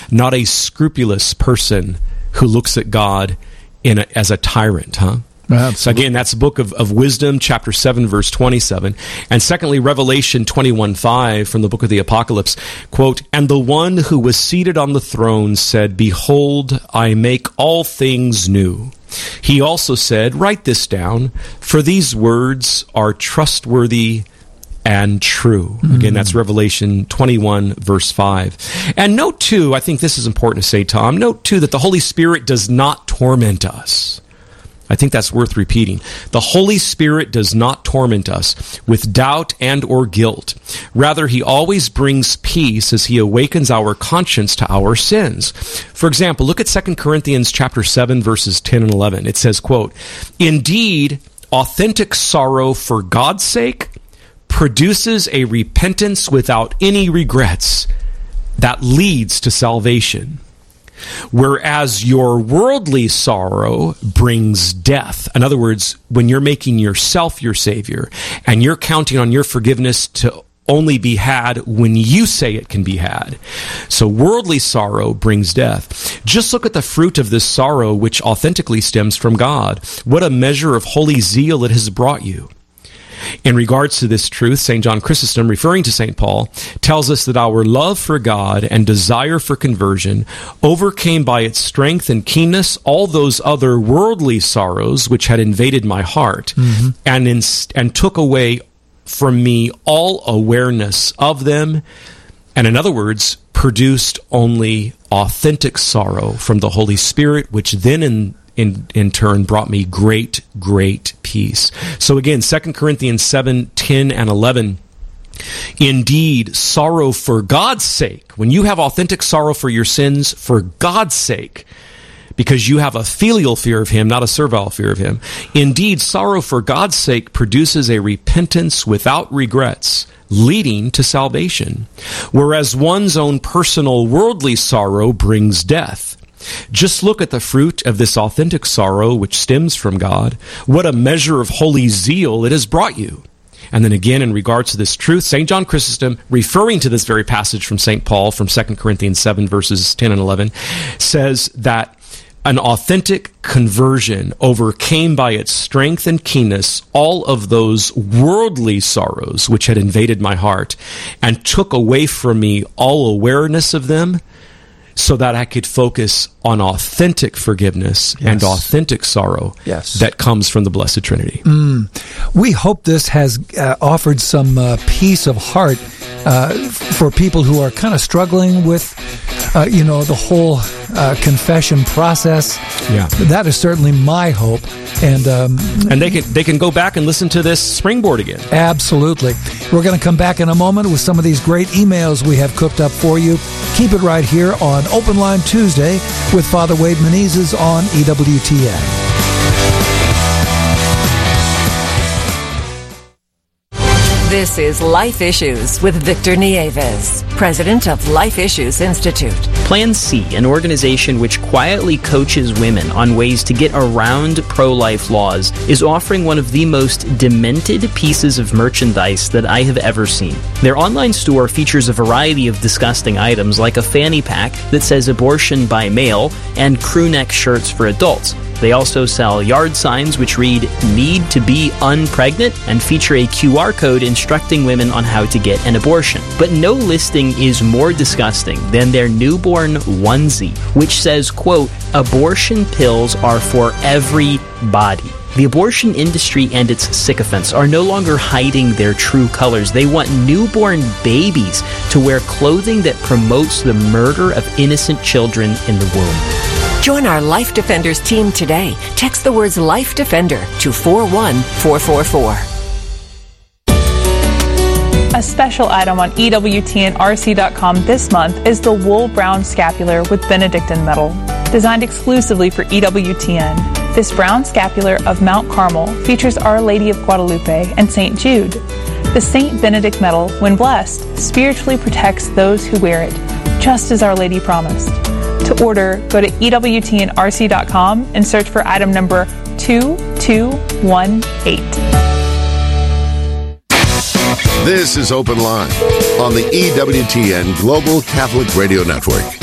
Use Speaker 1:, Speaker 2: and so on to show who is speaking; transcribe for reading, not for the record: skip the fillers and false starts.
Speaker 1: not a scrupulous person who looks at God as a tyrant, huh?
Speaker 2: Absolutely.
Speaker 1: So again, that's the book of Wisdom, chapter 7, verse 27. And secondly, Revelation 21:5 from the book of the Apocalypse, quote, "And the one who was seated on the throne said, Behold, I make all things new. He also said, Write this down, for these words are trustworthy and true." Again, that's Revelation 21, verse 5. And note, too, I think this is important to say, Tom, note, too, that the Holy Spirit does not torment us. I think that's worth repeating. The Holy Spirit does not torment us with doubt and or guilt. Rather, he always brings peace as he awakens our conscience to our sins. For example, look at 2 Corinthians chapter 7, verses 10 and 11. It says, quote, "Indeed, authentic sorrow for God's sake produces a repentance without any regrets that leads to salvation. Whereas your worldly sorrow brings death." In other words, when you're making yourself your Savior and you're counting on your forgiveness to only be had when you say it can be had. So worldly sorrow brings death. Just look at the fruit of this sorrow, which authentically stems from God. What a measure of holy zeal it has brought you. In regards to this truth, St. John Chrysostom, referring to St. Paul, tells us that our love for God and desire for conversion overcame by its strength and keenness all those other worldly sorrows which had invaded my heart, and took away from me all awareness of them, and in other words, produced only authentic sorrow from the Holy Spirit, which then in turn brought me great peace. So again, 2 Corinthians 7, 10, and 11. "Indeed, sorrow for God's sake," when you have authentic sorrow for your sins for God's sake, because you have a filial fear of him, not a servile fear of him. "Indeed, sorrow for God's sake produces a repentance without regrets, leading to salvation. Whereas one's own personal worldly sorrow brings death. Just look at the fruit of this authentic sorrow which stems from God. What a measure of holy zeal it has brought you." And then again, in regards to this truth, St. John Chrysostom, referring to this very passage from St. Paul from 2 Corinthians 7, verses 10 and 11, says that an authentic conversion overcame by its strength and keenness all of those worldly sorrows which had invaded my heart, and took away from me all awareness of them, so that I could focus on authentic forgiveness and authentic sorrow that comes from the Blessed Trinity.
Speaker 2: We hope this has offered some peace of heart for people who are kind of struggling with, the whole confession process.
Speaker 1: Yeah,
Speaker 2: that is certainly my hope, and
Speaker 1: they can go back and listen to this springboard again.
Speaker 2: Absolutely. We're going to come back in a moment with some of these great emails we have cooked up for you. Keep it right here on Open Line Tuesday with Father Wade Menezes on EWTN.
Speaker 3: This is Life Issues with Victor Nieves, president of Life Issues Institute.
Speaker 4: Plan C, an organization which quietly coaches women on ways to get around pro-life laws, is offering one of the most demented pieces of merchandise that I have ever seen. Their online store features a variety of disgusting items like a fanny pack that says abortion by mail and crew neck shirts for adults. They also sell yard signs which read, "Need to be unpregnant," and feature a QR code instructing women on how to get an abortion. But no listing is more disgusting than their newborn onesie, which says, quote, "Abortion pills are for everybody." The abortion industry and its sycophants are no longer hiding their true colors. They want newborn babies to wear clothing that promotes the murder of innocent children in the womb.
Speaker 3: Join our Life Defenders team today. Text the words Life Defender to 41444.
Speaker 5: A special item on EWTNRC.com this month is the Wool Brown Scapular with Benedictine metal, designed exclusively for EWTN. This brown scapular of Mount Carmel features Our Lady of Guadalupe and St. Jude. The St. Benedict metal, when blessed, spiritually protects those who wear it, just as Our Lady promised. To order, go to EWTNRC.com and search for item number 2218.
Speaker 6: This is Open Line on the EWTN Global Catholic Radio Network.